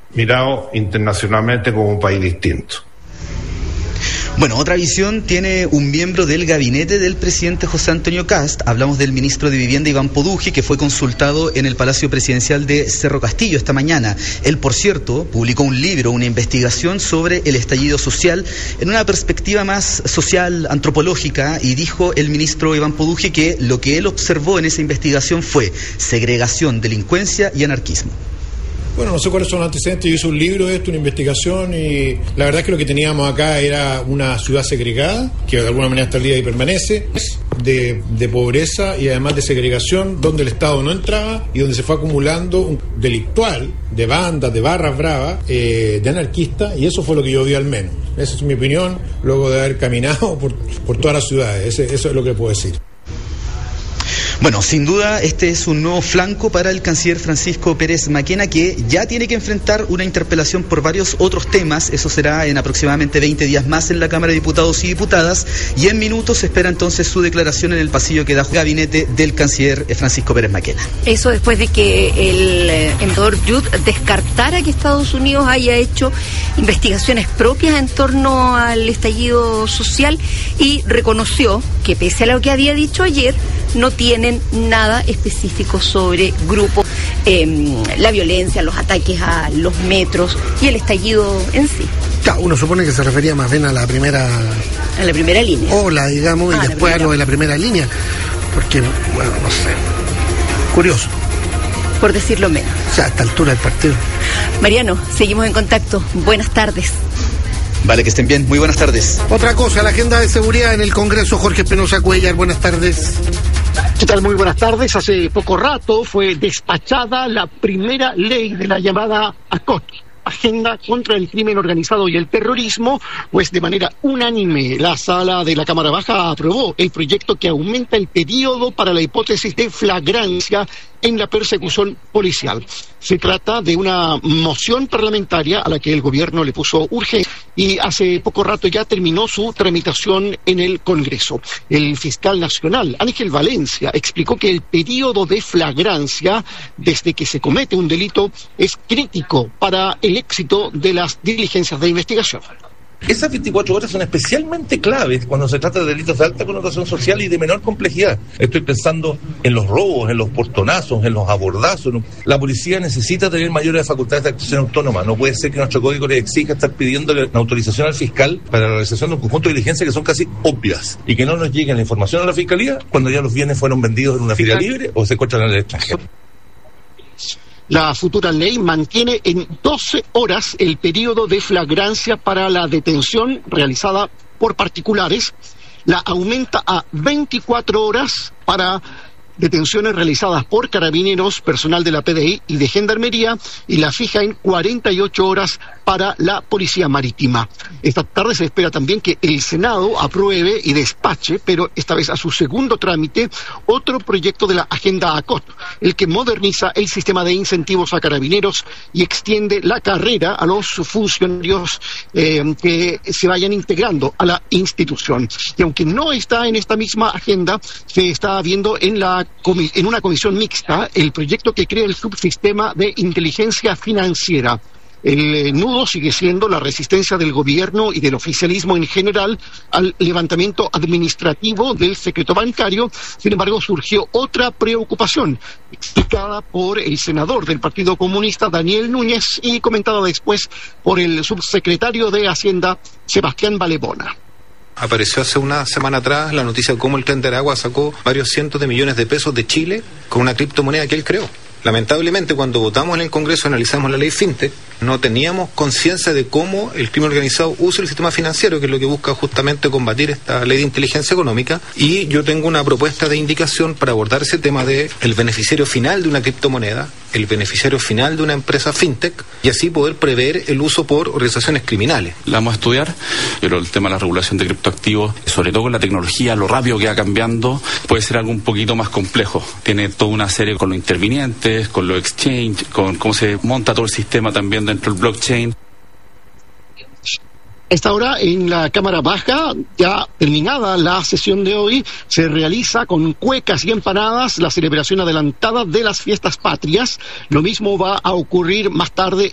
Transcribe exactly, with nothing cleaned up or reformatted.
mirado internacionalmente como un país distinto. Bueno, otra visión tiene un miembro del gabinete del presidente José Antonio Kast. Hablamos del ministro de Vivienda, Iván Poduje, que fue consultado en el Palacio Presidencial de Cerro Castillo esta mañana. Él, por cierto, publicó un libro, una investigación sobre el estallido social en una perspectiva más social, antropológica, y dijo el ministro Iván Poduje que lo que él observó en esa investigación fue segregación, delincuencia y anarquismo. Bueno, no sé cuáles son los antecedentes, yo hice un libro de esto, una investigación, y la verdad es que lo que teníamos acá era una ciudad segregada, que de alguna manera hasta el día de hoy permanece, de, de pobreza y además de segregación, donde el Estado no entraba y donde se fue acumulando un delictual de bandas, de barras bravas, eh, de anarquistas, y eso fue lo que yo vi al menos. Esa es mi opinión, luego de haber caminado por, por todas las ciudades, Ese, eso es lo que puedo decir. Bueno, sin duda este es un nuevo flanco para el canciller Francisco Pérez Maquena, que ya tiene que enfrentar una interpelación por varios otros temas. Eso será en aproximadamente veinte días más en la Cámara de Diputados y Diputadas, y en minutos se espera entonces su declaración en el pasillo que da gabinete del canciller Francisco Pérez Maquena. Eso después de que el eh, embajador Yud descartara que Estados Unidos haya hecho investigaciones propias en torno al estallido social y reconoció que pese a lo que había dicho ayer, no tienen nada específico sobre grupos, eh, la violencia, los ataques a los metros y el estallido en sí. Claro, uno supone que se refería más bien a la primera... A la primera línea. Ola, digamos, ah, y después a lo de la primera línea. Porque, bueno, no sé. Curioso. Por decirlo menos. O sea, a esta altura del partido. Mariano, seguimos en contacto. Buenas tardes. Vale, que estén bien. Muy buenas tardes. Otra cosa, la agenda de seguridad en el Congreso. Jorge Espinosa Cuellar, buenas tardes. ¿Qué tal? Muy buenas tardes. Hace poco rato fue despachada la primera ley de la llamada ACOT, Agenda contra el Crimen Organizado y el Terrorismo, pues de manera unánime la sala de la Cámara Baja aprobó el proyecto que aumenta el periodo para la hipótesis de flagrancia en la persecución policial. Se trata de una moción parlamentaria a la que el gobierno le puso urgencia y hace poco rato ya terminó su tramitación en el Congreso. El fiscal nacional, Ángel Valencia, explicó que el periodo de flagrancia desde que se comete un delito es crítico para el éxito de las diligencias de investigación. Esas veinticuatro horas son especialmente claves cuando se trata de delitos de alta connotación social y de menor complejidad. Estoy pensando en los robos, en los portonazos, en los abordazos. La policía necesita tener mayores facultades de actuación autónoma. No puede ser que nuestro código le exija estar pidiéndole una autorización al fiscal para la realización de un conjunto de diligencias que son casi obvias y que no nos llegue la información a la fiscalía cuando ya los bienes fueron vendidos en una feria libre o se encuentran en el extranjero. La futura ley mantiene en doce horas el periodo de flagrancia para la detención realizada por particulares, la aumenta a veinticuatro horas para detenciones realizadas por carabineros, personal de la P D I y de Gendarmería, y la fija en cuarenta y ocho horas para la Policía Marítima. Esta tarde se espera también que el Senado apruebe y despache, pero esta vez a su segundo trámite, otro proyecto de la Agenda ACOT, el que moderniza el sistema de incentivos a carabineros y extiende la carrera a los funcionarios eh, que se vayan integrando a la institución. Y aunque no está en esta misma agenda, se está viendo en la en una comisión mixta el proyecto que crea el subsistema de inteligencia financiera. El nudo sigue siendo la resistencia del gobierno y del oficialismo en general al levantamiento administrativo del secreto bancario. Sin embargo, surgió otra preocupación, explicada por el senador del Partido Comunista, Daniel Núñez, y comentada después por el subsecretario de Hacienda, Sebastián Valebona. Apareció hace una semana atrás la noticia de cómo el Tren de Aragua sacó varios cientos de millones de pesos de Chile con una criptomoneda que él creó. Lamentablemente, cuando votamos en el Congreso, analizamos la ley FinTech, no teníamos conciencia de cómo el crimen organizado usa el sistema financiero, que es lo que busca justamente combatir esta ley de inteligencia económica, y yo tengo una propuesta de indicación para abordar ese tema de el beneficiario final de una criptomoneda, el beneficiario final de una empresa FinTech, y así poder prever el uso por organizaciones criminales. La vamos a estudiar, pero el tema de la regulación de criptoactivos, sobre todo con la tecnología, lo rápido que va cambiando, puede ser algo un poquito más complejo. Tiene toda una serie con los intervinientes, con los exchange, con cómo se monta todo el sistema también dentro del blockchain. Esta hora en la Cámara Baja, ya terminada la sesión de hoy, se realiza con cuecas y empanadas la celebración adelantada de las fiestas patrias. Lo mismo va a ocurrir más tarde